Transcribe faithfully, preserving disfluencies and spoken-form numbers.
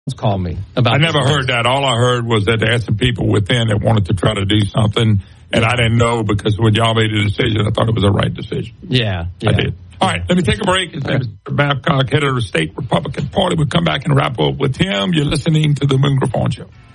call me about I never heard that. All I heard was that there had some people within that wanted to try to do something, and I didn't know because when y'all made a decision, I thought it was the right decision. Yeah, yeah. I did. All right, let me take a break. His name is Mister Babcock, head of the state Republican Party. We'll come back and wrap up with him. You're listening to the Moon Griffon Show.